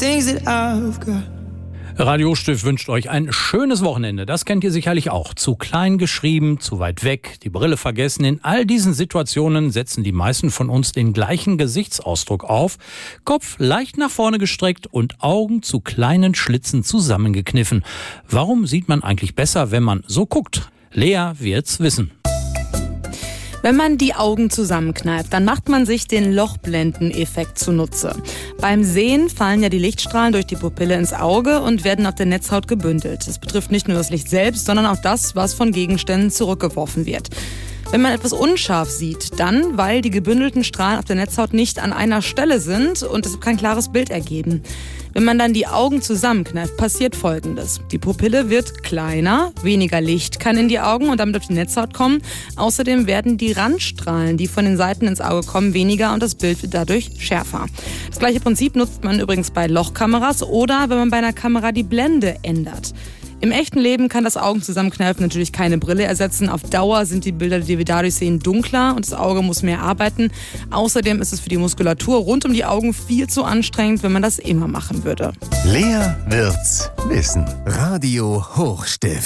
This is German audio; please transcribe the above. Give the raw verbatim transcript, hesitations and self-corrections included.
things that I've got. Radiostift wünscht euch ein schönes Wochenende. Das kennt ihr sicherlich auch. Zu klein geschrieben, zu weit weg, die Brille vergessen. In all diesen Situationen setzen die meisten von uns den gleichen Gesichtsausdruck auf. Kopf leicht nach vorne gestreckt und Augen zu kleinen Schlitzen zusammengekniffen. Warum sieht man eigentlich besser, wenn man so guckt? Lea wird's wissen. Wenn man die Augen zusammenkneift, dann macht man sich den Lochblendeneffekt zunutze. Beim Sehen fallen ja die Lichtstrahlen durch die Pupille ins Auge und werden auf der Netzhaut gebündelt. Das betrifft nicht nur das Licht selbst, sondern auch das, was von Gegenständen zurückgeworfen wird. Wenn man etwas unscharf sieht, dann, weil die gebündelten Strahlen auf der Netzhaut nicht an einer Stelle sind und es kein klares Bild ergeben. Wenn man dann die Augen zusammenkneift, passiert Folgendes. Die Pupille wird kleiner, weniger Licht kann in die Augen und damit auf die Netzhaut kommen. Außerdem werden die Randstrahlen, die von den Seiten ins Auge kommen, weniger und das Bild wird dadurch schärfer. Das gleiche Prinzip nutzt man übrigens bei Lochkameras oder wenn man bei einer Kamera die Blende ändert. Im echten Leben kann das Augenzusammenkneifen natürlich keine Brille ersetzen. Auf Dauer sind die Bilder, die wir dadurch sehen, dunkler und das Auge muss mehr arbeiten. Außerdem ist es für die Muskulatur rund um die Augen viel zu anstrengend, wenn man das immer machen würde. Lea wird's wissen. Radio Hochstift.